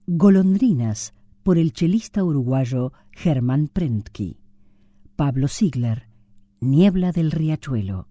Golondrinas, por el chelista uruguayo Germán Prentke. Pablo Ziegler, Niebla del riachuelo.